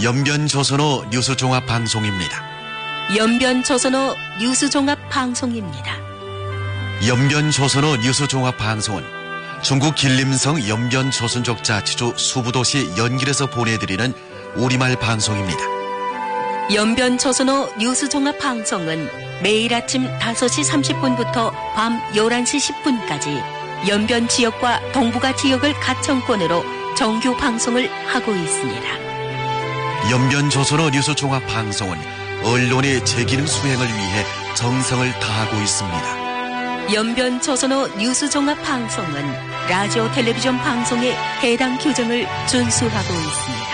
연변조선호 뉴스종합방송입니다. 연변조선호 뉴스종합방송입니다. 연변조선호 뉴스종합방송은 중국 길림성 연변조선족 자치주 수부도시 연길에서 보내드리는 우리말 방송입니다. 연변조선호 뉴스종합방송은 매일 아침 5시 30분부터 밤 11시 10분까지 연변 지역과 동북아 지역을 가청권으로 정규 방송을 하고 있습니다. 연변조선호 뉴스종합방송은 언론의 제기능 수행을 위해 정성을 다하고 있습니다. 연변조선호 뉴스종합방송은 라디오 텔레비전 방송의 해당 규정을 준수하고 있습니다.